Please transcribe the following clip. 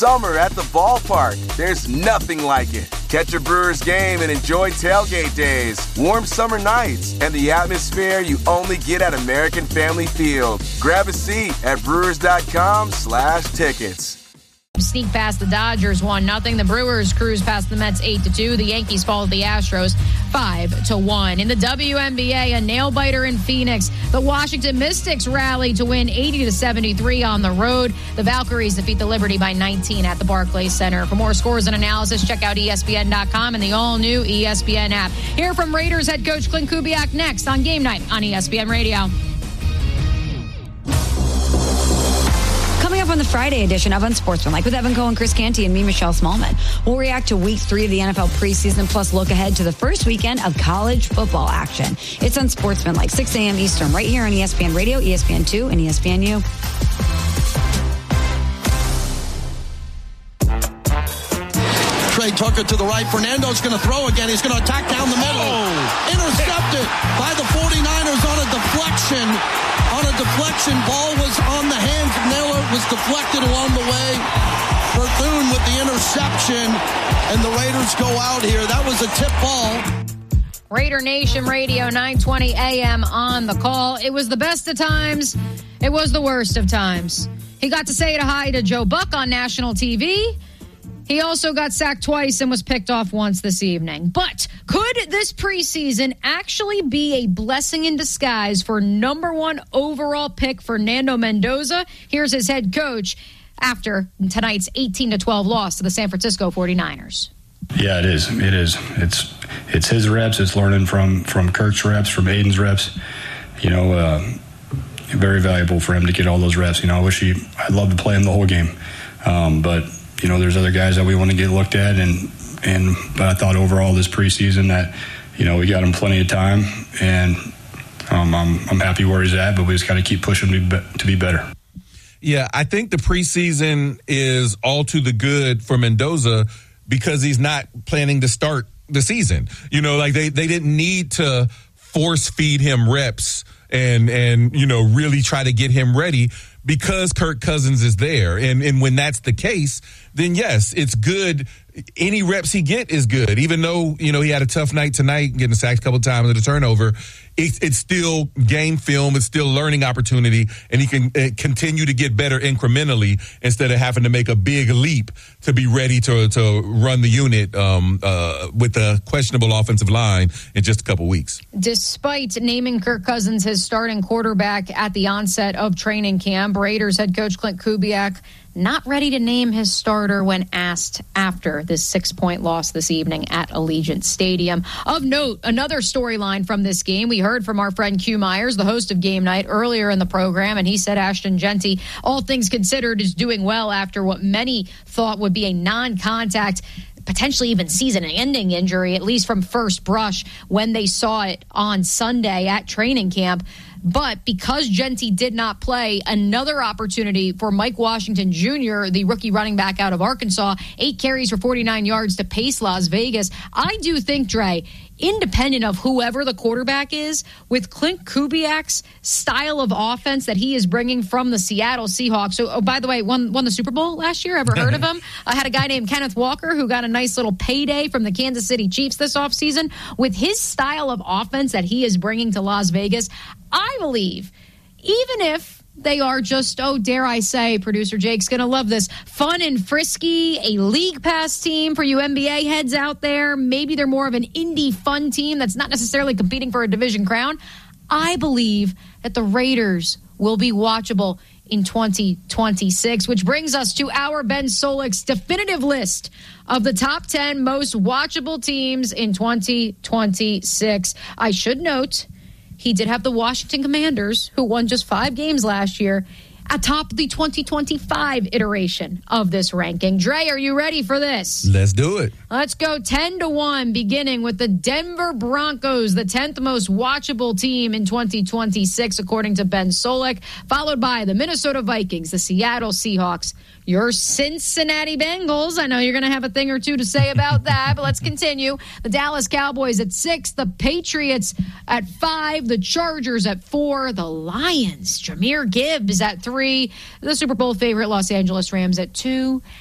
summer at the ballpark. There's nothing like it. Catch a Brewers game and enjoy tailgate days, warm summer nights, and the atmosphere you only get at American Family Field. Grab a seat at brewers.com/tickets. Sneak past the Dodgers 1-0. The Brewers cruise past the Mets 8-2. The Yankees fall to the Astros 5-1. In the WNBA, a nail-biter in Phoenix. The Washington Mystics rally to win 80-73 on the road. The Valkyries defeat the Liberty by 19 at the Barclays Center. For more scores and analysis, check out ESPN.com and the all-new ESPN app. Hear from Raiders head coach Clint Kubiak next on Game Night on ESPN Radio. Coming up on the Friday edition of Unsportsmanlike with Evan Cohen, Chris Canty, and me, Michelle Smallman. We'll react to Week 3 of the NFL preseason, plus look ahead to the first weekend of college football action. It's Unsportsmanlike, 6 a.m. Eastern, right here on ESPN Radio, ESPN2, and ESPNU. Trey Tucker to the right. Fernando's going to throw again. He's going to attack down the middle. Intercepted by the 49ers on a deflection. Ball was on the hands of Naylor. Was deflected along the way. Bethune with the interception. And the Raiders go out here. That was a tip ball. Raider Nation Radio, 9:20 a.m. on the call. It was the best of times. It was the worst of times. He got to say hi to Joe Buck on national TV. He also got sacked twice and was picked off once this evening. But could this preseason actually be a blessing in disguise for number 1 overall pick Fernando Mendoza? Here's his head coach after tonight's 18-12 loss to the San Francisco 49ers. Yeah, it is. It's his reps. It's learning from Kirk's reps, from Aiden's reps. Very valuable for him to get all those reps. I'd love to play him the whole game. But there's other guys that we want to get looked at, but I thought overall this preseason that, we got him plenty of time, and I'm happy where he's at, but we just got to keep pushing to be better. Yeah, I think the preseason is all to the good for Mendoza because he's not planning to start the season. They didn't need to force feed him reps and really try to get him ready because Kirk Cousins is there. And when that's the case, then yes, it's good. Any reps he get is good. Even though, he had a tough night tonight, getting sacked a couple of times with a turnover, it's still game film. It's still learning opportunity, and he can continue to get better incrementally instead of having to make a big leap to be ready to run the unit with a questionable offensive line in just a couple weeks. Despite naming Kirk Cousins his starting quarterback at the onset of training camp, Raiders head coach Clint Kubiak not ready to name his starter when asked after this 6-point loss this evening at Allegiant Stadium. Of note, another storyline from this game. We heard from our friend Q Myers, the host of Game Night, earlier in the program, and he said Ashton Jeanty, all things considered, is doing well after what many thought would be a non-contact, potentially even season-ending injury, at least from first brush when they saw it on Sunday at training camp. But because Jeanty did not play, another opportunity for Mike Washington Jr., the rookie running back out of Arkansas, 8 carries for 49 yards to pace Las Vegas. I do think, Dre, independent of whoever the quarterback is, with Clint Kubiak's style of offense that he is bringing from the Seattle Seahawks. So, by the way, won the Super Bowl last year. Ever heard of him? I had a guy named Kenneth Walker who got a nice little payday from the Kansas City Chiefs this offseason. With his style of offense that he is bringing to Las Vegas, I believe, even if they are just, dare I say, producer Jake's going to love this, fun and frisky, a league pass team for you NBA heads out there. Maybe they're more of an indie fun team that's not necessarily competing for a division crown. I believe that the Raiders will be watchable in 2026, which brings us to our Ben Solik's definitive list of the top 10 most watchable teams in 2026. I should note, he did have the Washington Commanders, who won just 5 games last year, atop the 2025 iteration of this ranking. Dre, are you ready for this? Let's do it. Let's go 10-1, beginning with the Denver Broncos, the 10th most watchable team in 2026, according to Ben Solik, followed by the Minnesota Vikings, the Seattle Seahawks, your Cincinnati Bengals. I know you're going to have a thing or two to say about that, but let's continue. The Dallas Cowboys at 6, the Patriots at 5, the Chargers at 4, the Lions, Jahmyr Gibbs at 3, the Super Bowl favorite Los Angeles Rams at 2,